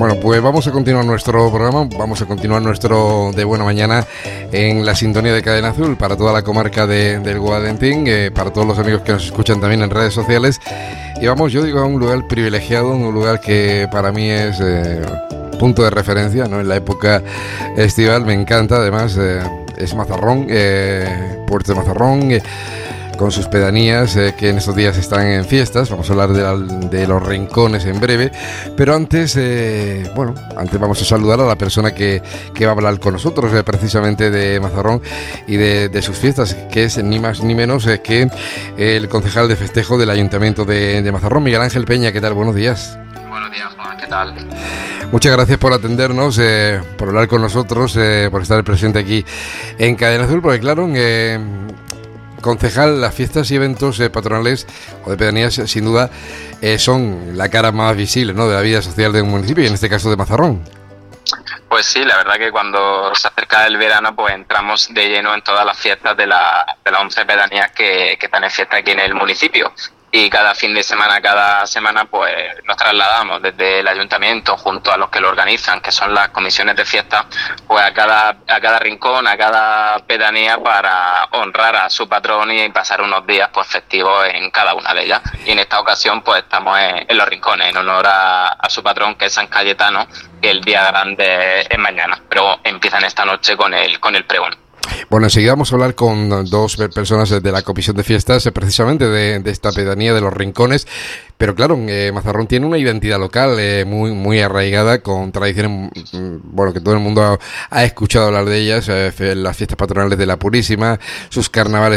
Bueno, pues vamos a continuar nuestro programa, vamos a continuar nuestro De Buena Mañana en la sintonía de Cadena Azul para toda la comarca del Guadentín, para todos los amigos que nos escuchan también en redes sociales. Y vamos, yo digo, a un lugar privilegiado, un lugar que para mí es punto de referencia, ¿no? En la época estival me encanta, además es Mazarrón, Puerto de Mazarrón, con sus pedanías que en estos días están en fiestas. Vamos a hablar de los rincones en breve, pero antes vamos a saludar a la persona que va a hablar con nosotros precisamente de Mazarrón y de sus fiestas, que es ni más ni menos que el concejal de festejo del Ayuntamiento de Mazarrón, Miguel Ángel Peña. ¿Qué tal? Buenos días. Buenos días, Juan, ¿qué tal? Muchas gracias por atendernos, por hablar con nosotros, por estar presente aquí en Cadena Azul, porque claro, concejal, las fiestas y eventos patronales o de pedanías sin duda son la cara más visible, ¿no?, de la vida social de un municipio, y en este caso de Mazarrón. Pues sí, la verdad que cuando se acerca el verano pues entramos de lleno en todas las fiestas de las 11 pedanías que están en fiesta aquí en el municipio. Y cada fin de semana, cada semana, pues nos trasladamos desde el ayuntamiento junto a los que lo organizan, que son las comisiones de fiesta, pues a cada rincón, a cada pedanía, para honrar a su patrón y pasar unos días pues festivos en cada una de ellas. Y en esta ocasión pues estamos en los rincones en honor a su patrón, que es San Cayetano, que el día grande es mañana, pero empiezan esta noche con el pregón. Bueno, enseguida vamos a hablar con dos personas de la comisión de fiestas, precisamente de esta pedanía de los rincones. Pero claro, Mazarrón tiene una identidad local muy arraigada, con tradiciones, que todo el mundo ha escuchado hablar de ellas, las fiestas patronales de la Purísima, sus carnavales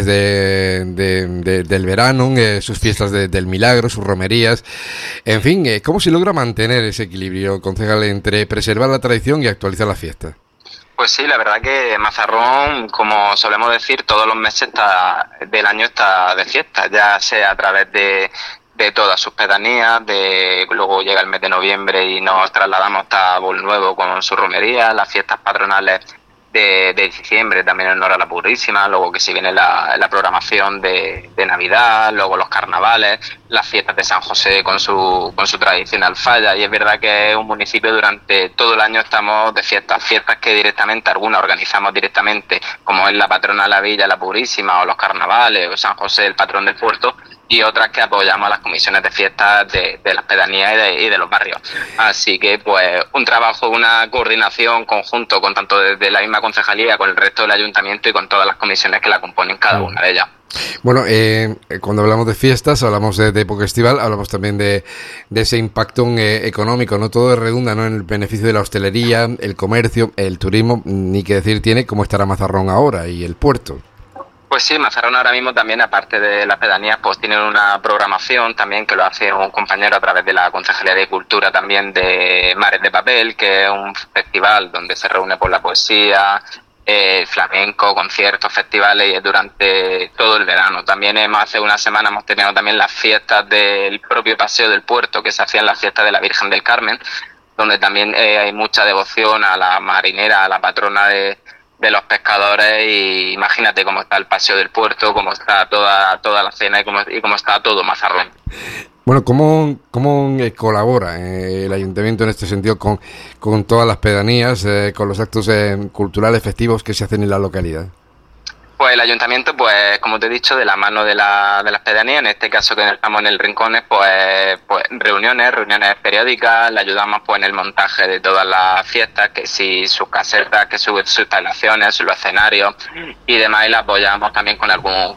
del verano, sus fiestas del Milagro, sus romerías. En fin, ¿cómo se logra mantener ese equilibrio, concejal, entre preservar la tradición y actualizar la fiesta? Pues sí, la verdad que Mazarrón, como solemos decir, todos los meses del año está de fiesta, ya sea a través de todas sus pedanías, luego llega el mes de noviembre y nos trasladamos hasta Bolnuevo con su romería, las fiestas patronales de diciembre también en honor a la Purísima, luego que si viene la programación de Navidad, luego los carnavales, las fiestas de San José con su tradicional falla. Y es verdad que es un municipio, durante todo el año estamos de fiestas que directamente, algunas organizamos directamente, como es la patrona de la Villa, la Purísima, o los carnavales, o San José, el patrón del puerto, y otras que apoyamos a las comisiones de fiestas de las pedanías y de los barrios. Así que pues un trabajo, una coordinación conjunto con tanto desde la misma concejalía, con el resto del ayuntamiento y con todas las comisiones que la componen cada una de ellas. Bueno, cuando hablamos de fiestas, hablamos de época estival, hablamos también de ese impacto económico, ¿no? Todo redunda, ¿no?, en el beneficio de la hostelería, el comercio, el turismo, ni que decir tiene cómo estará Mazarrón ahora y el puerto. Pues sí, Mazarrón ahora mismo también, aparte de las pedanías, pues tienen una programación también que lo hace un compañero a través de la Concejalía de Cultura también, de Mares de Papel, que es un festival donde se reúne por la poesía, flamenco, conciertos, festivales, y durante todo el verano. También hace una semana hemos tenido también las fiestas del propio Paseo del Puerto, que se hacían las fiestas de la Virgen del Carmen, donde también hay mucha devoción a la marinera, a la patrona de los pescadores. Y imagínate cómo está el Paseo del Puerto, cómo está toda la cena y cómo está todo Mazarrón. Bueno, ¿cómo colabora el ayuntamiento en este sentido con todas las pedanías, con los actos culturales festivos que se hacen en la localidad? Pues el ayuntamiento, pues como te he dicho, de la mano de las pedanías, en este caso que estamos en el Rincones, pues reuniones periódicas, le ayudamos pues en el montaje de todas las fiestas, que si sus casetas, que sus instalaciones, los escenarios y demás, y la apoyamos también con algún